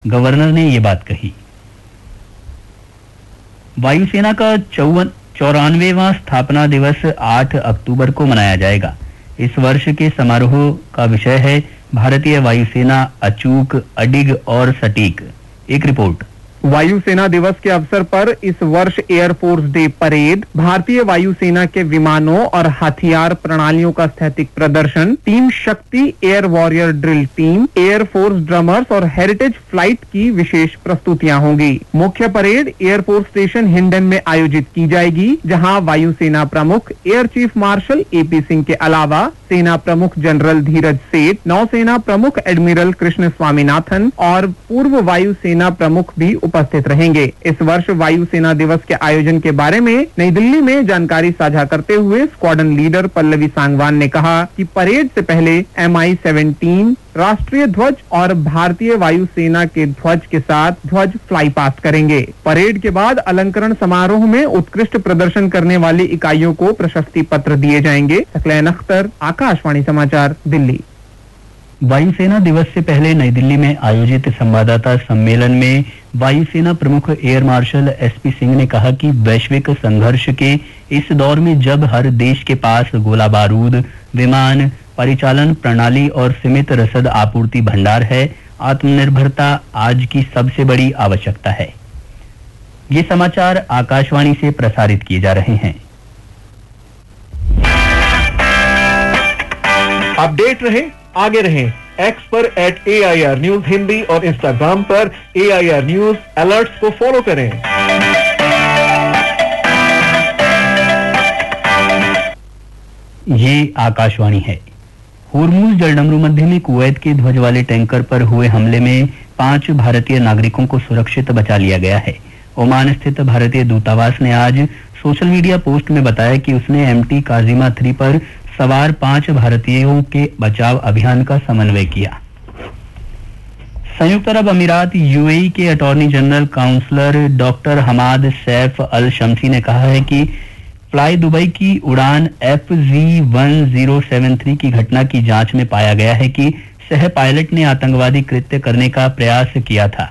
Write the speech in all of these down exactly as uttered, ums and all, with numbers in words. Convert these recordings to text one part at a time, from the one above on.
Governor ने ये बात कही। वायुसेना का चौवन चौरानवेवां स्थापना दिवस आठ अक्टूबर को मनाया जाएगा। इस वर्ष के समारोह का विषय है भारतीय वायुसेना अचूक, अडिग और सटीक। एक रिपोर्ट। वायुसेना दिवस के अवसर पर इस वर्ष एयरफोर्स डे परेड, भारतीय वायुसेना के विमानों और हथियार प्रणालियों का स्थैतिक प्रदर्शन, टीम शक्ति, air warrior drill team, air force drummers और हेरिटेज फ्लाइट की विशेष प्रस्तुतियां होंगी। मुख्य परेड एयरफोर्स स्टेशन हिंडन में आयोजित की जाएगी, जहां वायुसेना प्रमुख air chief marshal A P Singh के अलावा सेना प्रमुख जनरल धीरज सेठ, नौसेना प्रमुख एडमिरल कृष्ण स्वामीनाथन और पूर्व वायुसेना प्रमुख भी उपस्थित रहेंगे। इस वर्ष वायुसेना दिवस के आयोजन के बारे में नई दिल्ली में जानकारी साझा करते हुए स्क्वाड्रन लीडर पल्लवी सांगवान ने कहा कि परेड से पहले एम आई सेवनटीन राष्ट्रीय ध्वज और भारतीय वायुसेना के ध्वज के साथ ध्वज फ्लाई पास्ट करेंगे। परेड के बाद अलंकरण समारोह में उत्कृष्ट प्रदर्शन करने वाली इकाइयों को प्रशस्ति पत्र दिए जाएंगे। सकलैन अख्तर, आकाशवाणी समाचार, दिल्ली। वायुसेना दिवस से पहले नई दिल्ली में आयोजित संवाददाता सम्मेलन में वायुसेना प्रमुख air marshal S P Singh ने कहा कि वैश्विक संघर्ष के इस दौर में जब हर देश के पास गोला बारूद, विमान, परिचालन प्रणाली और सीमित रसद आपूर्ति भंडार है, आत्मनिर्भरता आज की सबसे बड़ी आवश्यकता है। ये समाचार आकाशवाणी से प्रसारित किए जा रहे हैं। अपडेट रहे, आगे रहें। एक्स पर eight A I R news Hindi और इंस्टाग्राम पर ए आई आर न्यूज अलर्ट्स को फॉलो करें। ये आकाशवाणी है। होर्मुज जलडमरू मध्य में कुवैत के ध्वज वाले टैंकर पर हुए हमले में पांच भारतीय नागरिकों को सुरक्षित बचा लिया गया है। ओमान स्थित भारतीय दूतावास ने आज सोशल मीडिया पोस्ट में बताया कि उसने एम टी काजिमा थ्री पर सवार पांच भारतीयों के बचाव अभियान का समन्वय किया। संयुक्त अरब अमीरात यू ए ई के attorney general counsellor doctor Hammad Saif अल शम्सी ने कहा है कि फ्लाई दुबई की उड़ान F G one zero seven three की घटना की जांच में पाया गया है कि सह पायलट ने आतंकवादी कृत्य करने का प्रयास किया था।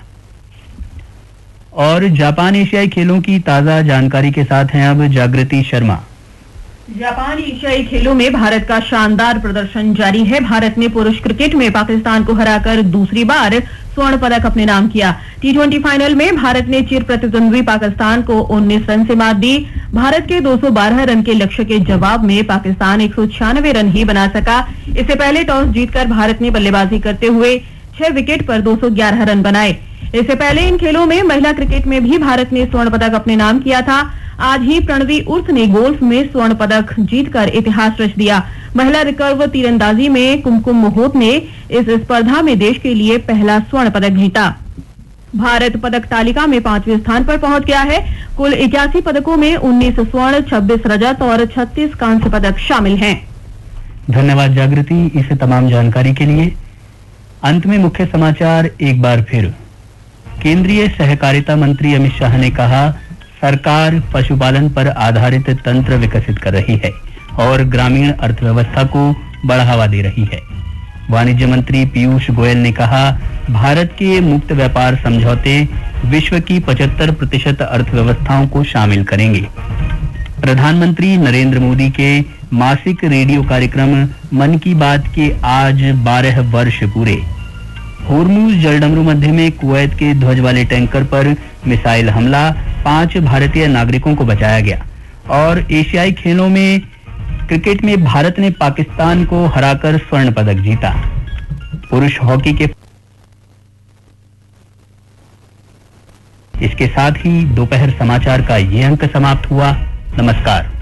और जापान एशियाई खेलों की ताजा जानकारी के साथ हैं अब जागृति शर्मा। जापान एशियाई खेलों में भारत का शानदार प्रदर्शन जारी है। भारत ने पुरुष क्रिकेट में पाकिस्तान को हराकर दूसरी बार स्वर्ण पदक अपने नाम किया। टी ट्वेंटी फाइनल में भारत ने चिर प्रतिद्वंद्वी पाकिस्तान को उन्नीस रन से मात दी। भारत के दो सौ बारह रन के लक्ष्य के जवाब में पाकिस्तान एक सौ छियानवे रन ही बना सका। इससे पहले टॉस जीतकर भारत ने बल्लेबाजी करते हुए छह विकेट पर दो सौ ग्यारह रन बनाए। इससे पहले इन खेलों में महिला क्रिकेट में भी भारत ने स्वर्ण पदक अपने नाम किया था। आज ही प्रणवी उर्फ ने गोल्फ में स्वर्ण पदक जीतकर इतिहास रच दिया। महिला रिकर्व तीरंदाजी में कुमकुम मोहोत ने इस स्पर्धा में देश के लिए पहला स्वर्ण पदक जीता। भारत पदक तालिका में पांचवें स्थान पर पहुंच गया है। कुल इक्यासी पदकों में उन्नीस स्वर्ण, छब्बीस रजत और छत्तीस कांस्य पदक शामिल हैं। धन्यवाद जागृति इस तमाम जानकारी के लिए। अंत में मुख्य समाचार एक बार फिर। केंद्रीय सहकारिता मंत्री अमित शाह ने कहा, सरकार पशुपालन पर आधारित तंत्र विकसित कर रही है और ग्रामीण अर्थव्यवस्था को बढ़ावा दे रही है। वाणिज्य मंत्री पीयूष गोयल ने कहा, भारत के मुक्त व्यापार समझौते विश्व की पचहत्तर प्रतिशत अर्थव्यवस्थाओं को शामिल करेंगे। प्रधानमंत्री नरेंद्र मोदी के मासिक रेडियो कार्यक्रम मन की बात के आज बारह वर्ष पूरे। होर्मुज जलडमरू मध्य में कुवैत के ध्वज वाले टैंकर पर मिसाइल हमला, पांच भारतीय नागरिकों को बचाया गया। और एशियाई खेलों में क्रिकेट में भारत ने पाकिस्तान को हराकर स्वर्ण पदक जीता। पुरुष हॉकी के इसके साथ ही दोपहर समाचार का ये अंक समाप्त हुआ। नमस्कार।